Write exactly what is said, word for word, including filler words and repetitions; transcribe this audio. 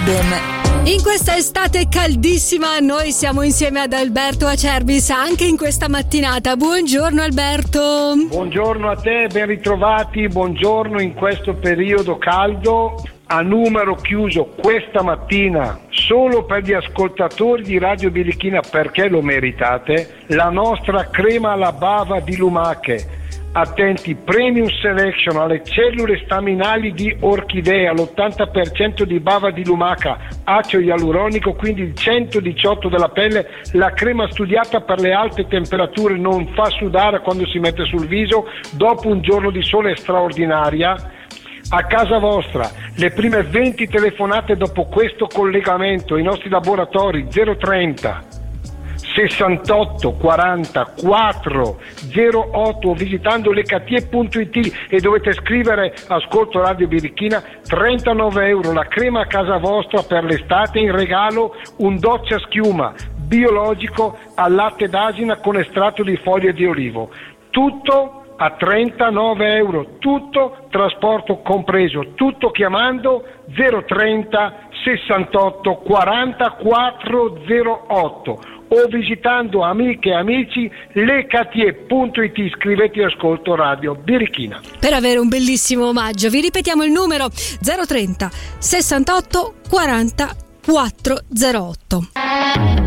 Problem. In questa estate caldissima noi siamo insieme ad Alberto Acerbis anche in questa mattinata. Buongiorno Alberto. Buongiorno a te, ben ritrovati, buongiorno in questo periodo caldo. A numero chiuso questa mattina, solo per gli ascoltatori di Radio Birichina, perché lo meritate, la nostra crema alla bava di lumache. Attenti, Premium Selection alle cellule staminali di orchidea, l'ottanta per cento di bava di lumaca, acido ialuronico, quindi il centodiciotto della pelle, la crema studiata per le alte temperature, non fa sudare quando si mette sul viso, dopo un giorno di sole è straordinaria. A casa vostra, le prime venti telefonate dopo questo collegamento, i nostri laboratori zero trenta sessantotto quarantaquattro zero otto, visitando lecatie punto it, e dovete scrivere ascolto Radio Birichina. Trentanove euro la crema a casa vostra per l'estate, in regalo un doccia schiuma biologico al latte d'asina con estratto di foglie di olivo, tutto a trentanove euro, tutto trasporto compreso, tutto chiamando zero trenta sessantotto quarantaquattro zero otto o visitando amiche e amici lecatie punto it, scrivete ascolto Radio Birichina. Per avere un bellissimo omaggio vi ripetiamo il numero zero trenta sessantotto quarantaquattro zero otto.